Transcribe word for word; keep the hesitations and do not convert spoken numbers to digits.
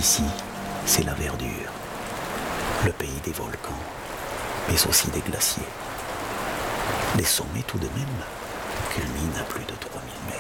Ici, c'est la verdure, le pays des volcans, mais aussi des glaciers. Les sommets tout de même culminent à plus de trois mille mètres.